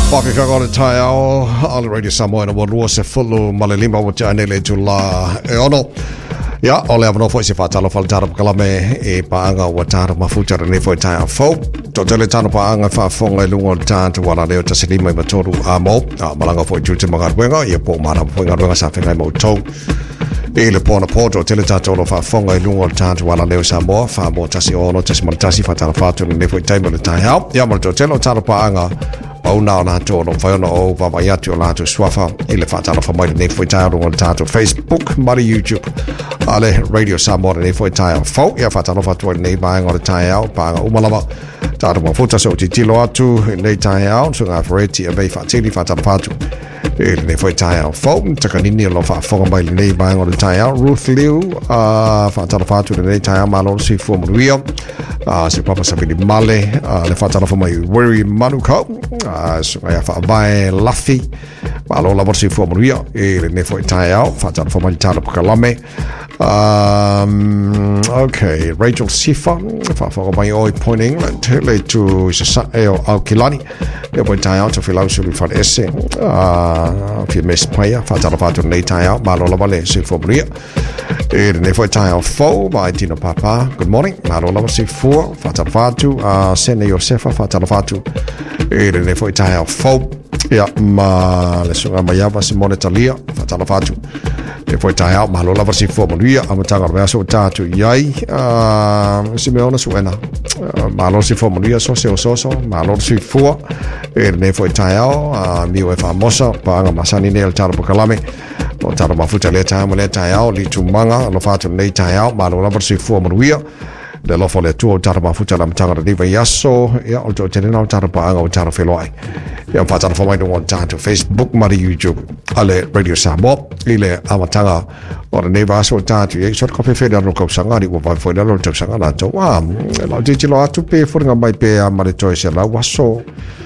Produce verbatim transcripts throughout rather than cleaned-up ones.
Pakikagore tai ao ala radio Samoa na walua se fulu malelima wa jane le tula e ono ya ole avano foi se fatalo fal tara kalame e paanga wa tara mafuta ne foi tai fo to tele tano paanga fa fonga lungo tanta wala leo tasili mai matoru amo malanga foi jute magar wenga ye po mara foi ngadwenga sa fenga mo to e le pona poto tele tato lo fa fonga lungo tanta wala leo Samoa fa mo tasi ono tasi maltasi fatalo fatu ne foi tai mo tai ao ya mo to tele tano paanga o na na to no fa no o va ya to la to swafa ile fatala fa mai ne foi tai ro tato Facebook mari YouTube ale radio Samoa ne foi tai fo ya fatala fa to ne ba ngor tai ao pa o malama tato mo futa so ti lo atu ne tai ao so nga freti e be fatili fatala fa to ele ne foi tai ao fo takanini lo fa fo mai ne ba ngor tai ao Ruth Liu a fatala fa to ne tai ao malo si fo mo rio a se papa sabili male le fatala fa mai worry manuka so ya fa vai lafi malo la borsi fo moria e ne foi tai ao fata fo mai tala kalame um okay Rachel Sifa fa fa mai oi point England le to sa eo alkilani le foi tai ao to filau su fa esse a fi mes paia fata la fata nei tai ao malo la vale si fo moria e ne foi tai ao fo vai tino papa good morning malo la borsi fo fata fatu a sene Josefa fata la fatu e ne foi tai ao fo ya ma le sunga maiava Simone Talia fatala fatu e foi tai ao malo lava si fo moria amatanga verso tatu yai a Simeona suena malo si fo moria so se so so malo si fo e ne foi tai ao a mio e famosa pa nga masani ne el tarbo kalame o tarbo mafuta le tai mo le tai ao li tumanga lo fatu nei tai ao malo lava si fo moria le lofo le tuo tarba futa la mtanga di yaso ya o to tene na tarba anga o tarba feloi ya fatala fo mai no tanto Facebook mari YouTube ale radio Samoa ile amatanga o ne vaso tanto e sort coffee feder no ko sanga di o va fo lo to sanga na to wa la di lo atu pe fo nga mai pe a mari to se la waso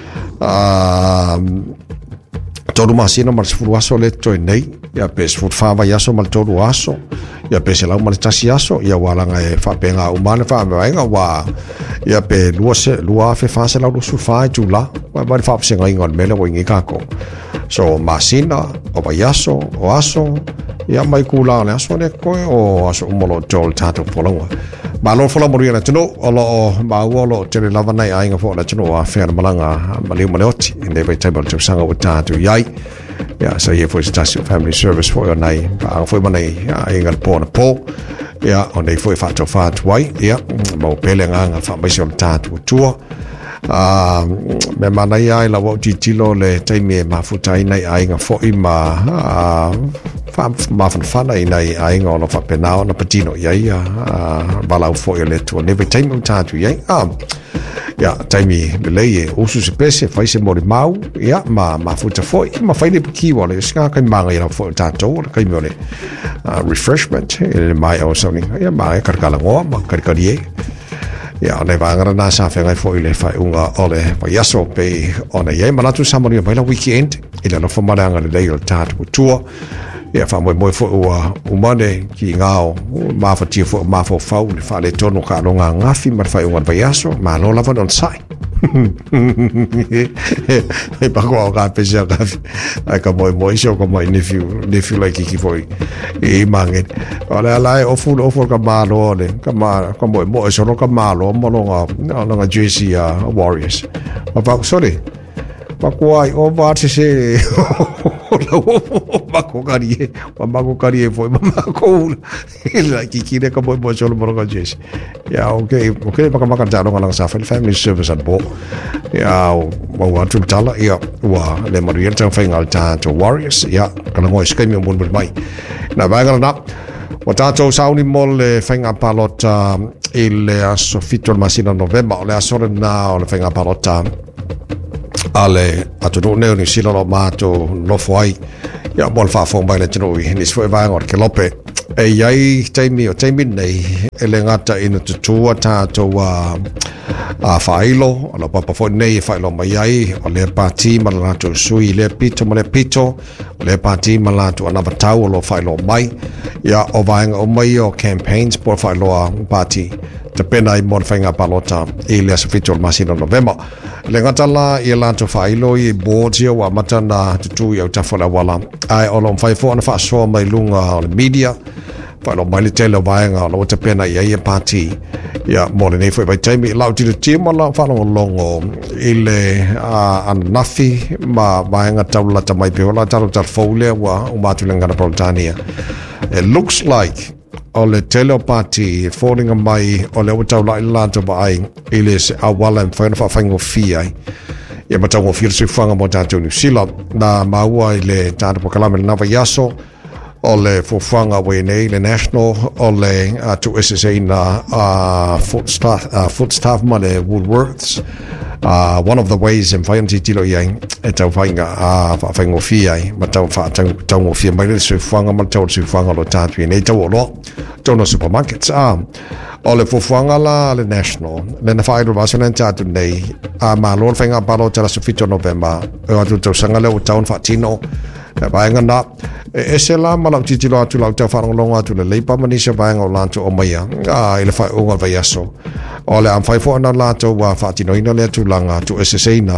ah todo masino mar fu waso le to nei ya pes fu fa va yaso mal todo waso ya pese la mal tasi aso ya wala nga e fa penga umane fa me nga wa ya pe lua se lua fe fa se la lu su fa tu la wa ba fa se nga ngon mele wo ngi ka ko so masina o ba yaso o aso ya mai kula le aso le ko o aso umolo tol tato polonga ba lo fola moria na tuno o lo ba wo lo te la va nai ai nga fo na tuno wa fe na malanga mali maleoti inde be table to sanga o tato yai ya so ye foi stasi family service foi nai ba foi manai ai ngal pona po ya onde foi fatto fatto wai ya mo pele nga fa mai so tato tua ah me manai ai la wo titilo le taime mafutai nai ai nga fo ima fa ma fa fa nai nai ai nga no fa penao na patino ya ya bala fo le to ne be taime tato ya ah ya taimi leye usu se pese fai se mori mau ya ma ma futa foi ma fai le ki wala ska kai manga ya fo tato kai mole refreshment in my or something ya ma karkala ngo ma karkarie ya le vanga na sa fe ngai foi le fai unga ole pa yaso pe ona ye malatu samoni mai la weekend ila no fo malanga le le tato tour ya fa mo mo fo o umane ki ngao ma fa ti fo ma fo fa le fa le tono ka no nga ngafi ma fa un bayaso ma no la va non sai e pa ko ga pe ja ga ai ka mo mo sho ko mo nephew nephew like ki foi e mangen ala ala o fu o fu ka ma lo le ka ma ka mo mo so no ka ma lo mo no nga no nga Jersey Warriors pa sorry pa ko ai o va se mako kari wa mako kari foi mako la kikire ka boy boy solo moro jes ya okay okay baka maka jaro ngala sa family service at bo ya wa wa tu tala ya wa le mariel tang fai ngal ta to Warriors ya kana ngoi skai mi mon mai na ba ngala na wa ta to sauni mol le fai nga palota il aso fitto al masina november le asore na le fai nga palota ale atu ne ni silo lo mato lo foi ya bol fa fo mai le tino i ni foi va ngor ke lope e yai taimi o taimi nei ele ngata ina tu ta to wa a failo ala papa fo nei failo mai ai o le parti malato sui le pito mo le pito le parti malato ana batau lo failo mai ya o va o mai o campaigns por failo party te pena i mon whainga palota i lea sa fitu o masino November. Le ngatala i lanto whailo i bōtia wa matana tutu i au tawhana wala. Ai o lo mwhai fōna whaasua mai lunga o le media. Whailo mai le tele o vaenga o lo te pena i aia pāti. Ia mōre nei fwoi vai taimi i lau tira tima la whanongo longo i le anafi ma vaenga taulata mai peola talo tar fōlea wa umatu le ngana Politania. It looks like o le tele o pāti fōringa mai o le utau la i lanto ba ai i le se awala m whaina whaingo fi ai. Ia matau o fira sui whanga mo tātou New Zealand na maua i le tātou pokalame le nawa yaso o le fufuanga wene le national o le uh, tu S S A na uh, foot staff uh, foot staff ma le Woolworths uh, one of the ways in whainti tilo iai e tau whainga a uh, whaingo fi ai ma tau whaingo fi mai le sufuanga ma tau sufuanga lo tātou i nei tau o lo tau no supermarkets a uh, o le fufuanga la le national le na whaero vasana tātou nei a uh, ma lor whainga palo tala sufito November e atu tau sanga leo taun whatino e vaenga na e se la ma lau titilo atu lau tau whanonga atu le leipa manisa vaenga o lanto o maia a i le whai unga vai aso o le am whai fōna lanto wa whatino ina le atu langa tu S S A na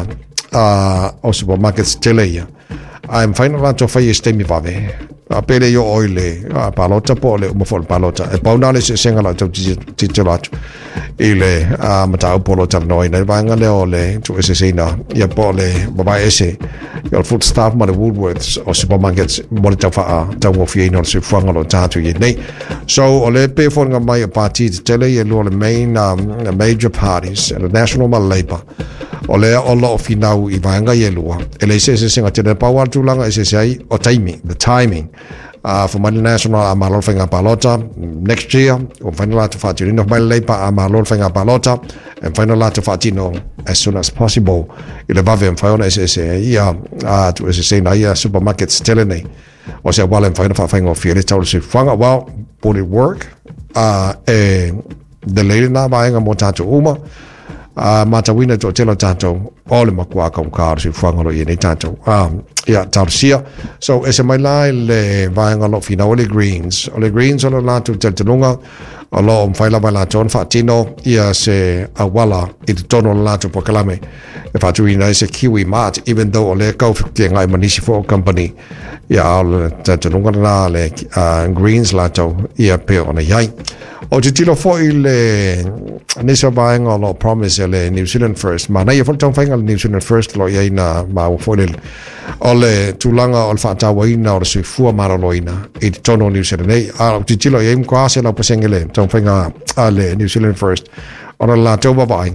o supermarkets teleia a im whaina lanto whai e stemi vave a pere yo oile a palota po le umafol palota e pauna le se senga lau tau titilo atu i le matau polo tar noi na vaenga le o le tu S S A na ia po le babai ese i food staff ma le Woolworths o supermarkets mo le tau wha tau o fiena o se whanga lo tātu i nei. So o le pe whonga mai a pāti te tele i lua le main um, major parties the National ma Labour o le o lo o finau i vaenga i lua e le se se singa tene pau atu langa S S A o timing the timing Uh, for my national a malol whainga palota next year o whainga la te whatirino mai leipa a malol whainga palota e whainga la te whatino as soon as possible i le bave am whaona S S A ia a tu S S A na ia supermarkets tele nei o se wala am whaina whainga o whiere tau se whanga well would it work uh, e de leile na vaenga mo tātou uma Uh, matawina to telo tātou o le makua kau kāra si whangaro i nei tātou um, ia tārusia so e se mai lai le vaenga lo fina o le Greens o le Greens o le lātou teltelunga o lo o mwhaila mai lātou on whaatino ia se awala i te tono o lātou pokalame e whātu ina e se Kiwi Mart even though o le kauwhikia ngai manisi for company ia o le teltelunga na le uh, Greens lātou ia pe o na iai o te tilo fo i le nisa vaenga o lo promise le New Zealand First ma nei e whai tau whainga le New Zealand First lo iai na ma o fo le o le tūlanga o le whaatawa ina o le sui fua mara lo ina i te tono New Zealand nei a o te tilo iai mkwa se lau pasenge le tau whainga a le New Zealand First o na la tau bavai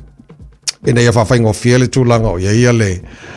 i nei a whainga o fia le tūlanga o iai le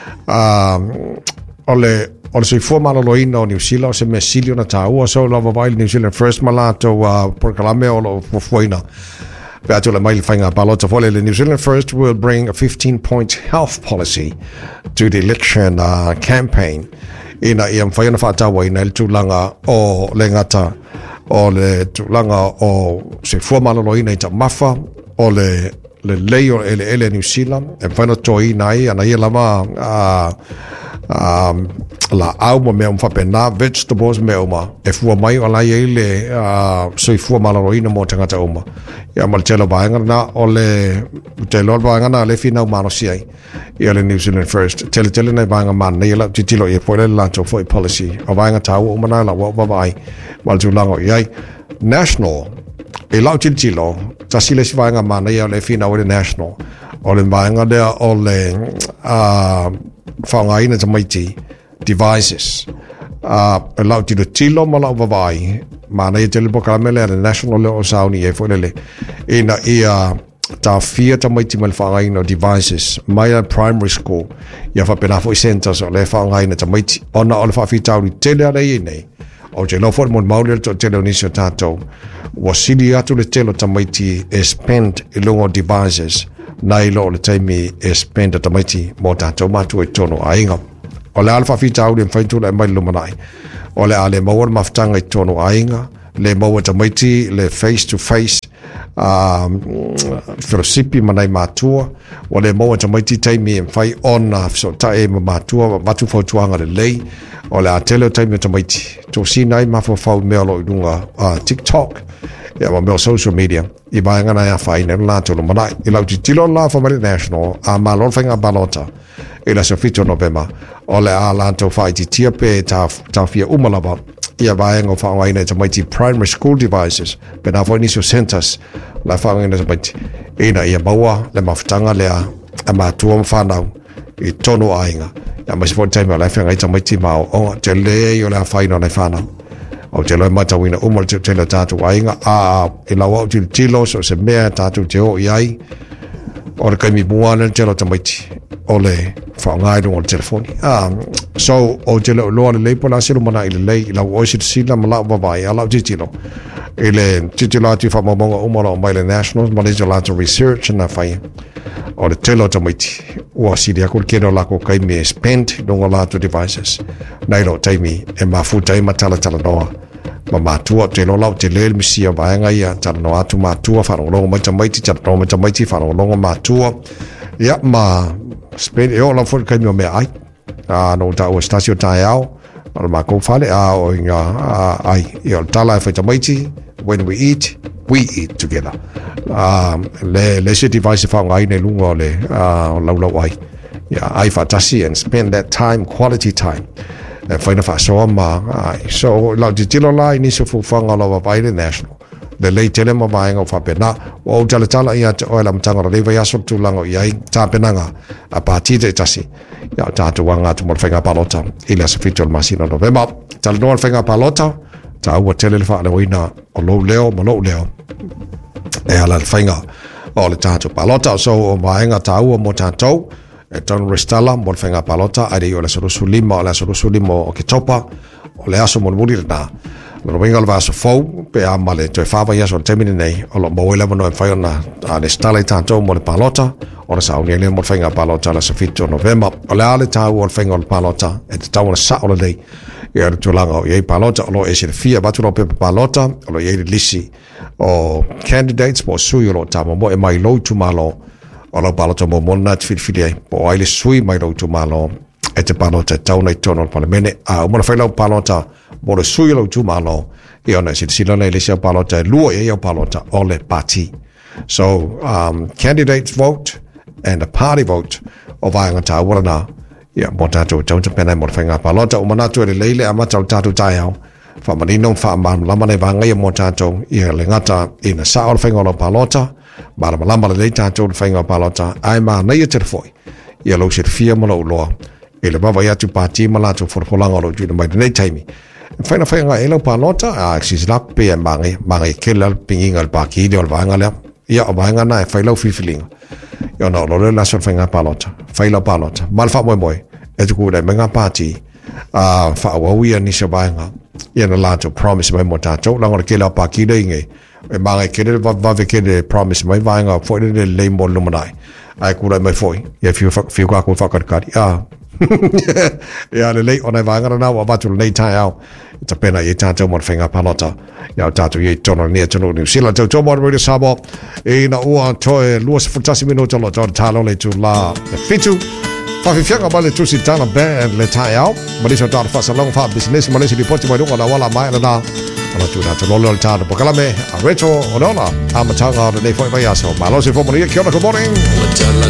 o le o le sui fua mara lo ina o New Zealand o se me silio na tāua so lau bavai New Zealand First ma la tau porkalame o lo fuaina Beato le mai le whainga palota fole le New Zealand First will bring a fifteen point health policy to the election uh, campaign ina i am whaina whaatawa ina le tūlanga o le ngata o le tūlanga o se fuamalolo ina i ta mafa o le le leo ele ele New Zealand e whaina toi ina i ana i lama uh, um, la au mo mea mwhapena vegetables mea uma e fua mai o lai ele uh, soi fua malaro ina mo tangata uma ia mal telo vaenga na o le telo vaenga na le fina umano siai ia le New Zealand First tele tele na vaenga man na ia titilo ia poile lancho foi policy o vaenga tau umana la wa vai mal tu lango iai national e lau titilo tasile si vaenga man ia le fina o le national o le vaenga le o le uh, whangaina tamaiti devices uh, e lau tilo tilo ma lau vavai ma na i tele pokalame le national le o sauni e fuelele ina ia ta fia tamaiti ma le whangaina devices mai a primary school ia whapena fo i centers o le whangaina tamaiti ona o le whawhitauri tele ala i nei o te lofo mon maule to tele o nisio tātou wasili atu le telo tamaiti e spend i longo devices na ilo le taimi e spend tamaiti mo tātou matu e tono a inga o le alfa fita au le mwhaitu le mai lumanai o le ale maua maftanga i tono a inga le maua tamaiti le face to face um, filosipi manai matua o le maua tamaiti taimi e mwhai ona so tae ma matua matu fautuanga le lei o le atele o taimi o tamaiti to sinai mafofau mea lo i lunga TikTok ia ma mea social media i vaengana ia whaine la tolo manai i lau titilo la Family National a malon whainga balota i la sofito November o le a lanto whai ti tia pe ta fia umalava ia vaenga whainga tamaiti primary school devices pe na fo inisio centers la whainga tamaiti ina ia maua le mafutanga lea a matua mwhanau i tono ainga ya mas fo time la fa ngai tamaiti mau o te le yo la fa ino na fa na o te lo mata wina o mo te te la tatu ainga a e la o te tilo so se mea tatu te o iai o le kai mi buana te lo tamaiti o le fa ngai o telefoni ah so o te lo lo le pola se lo mana ile le la o se sila mala va vai ala te tilo ile titula ti fa mo mo o mo mai le nationals ma le gelato research na fa o le telo tamaiti o si dia kul keno la ko kai me spend no la to devices nai lo taimi e ma fu tai matala tala no ma ma tu te lo la te le mi si va nga ia tala no atu ma tu fa lo ma tamaiti tala no ma tamaiti fa lo ma tu ya ma spend e o la fu kai me ai a no ta o stasio tai ao o ma ko fale a o nga ai io tala fa tamaiti when we eat we eat together um le le se device fa ngai ne lungo le uh lau lau ai ya ai fa tasi and spend that time quality time e fa na fa so ma ai so la di tilo la ini so fu fa ngalo va ile national le le tele ma vai ngo fa pena o tala tala ia o la mtanga le va yaso tu lango ia ta penanga a partir de tasi ya ta tu wanga tu mo fa palota ile se fitol masino no vema tal no fa palota ta ua tele le wha wina o lo leo ma lo leo e ala le whainga o le tātou palota so o maenga ta ua mo tātou e tonu restala mo le whainga palota aere o le sarusu lima o le sarusu lima o ke topa o le aso mo le muri rana lo winga le vaso fau pe a male to e whawa iaso le temini nei o lo mo ele mano e whai ona a le stala tātou mo le palota o le sauni ele mo le whainga palota la sa fito novemba o le ale ta ua le whainga o le palota e te tau na sa o le lei ia le tulanga o iei palota o lo e se le fia batu lo pepe palota o lo iei le lisi o candidates po sui o lo tamo mo e mai lo tu malo o lo palota mo mo na te filifili ai po ai le sui mai lo tu malo e te palota tau nei tono pale mene a o mona whailau palota mo le sui lo tu malo i ona si sila nei le sia palota e lua e o palota o le party so um, candidates vote and a party vote o vaenga ta wana na ia mo tātou tau te pena mo whainga palota o manatu e le leile a matau tātou tai au wha manino wha man lama nei wanga ia mo tātou ia le ngata i na sao le whainga o palota marama lama le lei tātou le whainga o palota ai ma nei e te rafoi ia lau se fia mo lau loa i le wawa ia tu pāti ma lātou whorholanga o juina mai nei taimi whaina whainga e lau palota a sisilap pe e mangi mangi kela pinginga le pāki i le o le wanga lea ia o wanga na e whailau fifilinga ia na o lore laso le whainga palota whailau palota mal wha moe moe e tuku le menga pāti a wha awawia ni se whainga ia na lātou promise mai mo tātou langora kela pāki le inge e mangi kele vave kele promise mai whainga fwoi le le mo lumanai ai kura mai fwoi ia fiu fiu kwa kua whakarikari a ia le lei o nei whainga na wa batu nei tai au ta pena i tātou mo whainga palota ia tātou i tono nia tono New Zealand tau tō mo radio sabo e na ua toe lua se futasi mino talo tau talo le tu la fitu whawhiwhianga mai le tusi tana band le tai au malisa tāna whasalong wha business malisa di poti mai runga na wala mai na ana tu na tolo le tāna pokalame a reto o nona a matanga le nei fwoi mai aso malo se fo mo kia ora good morning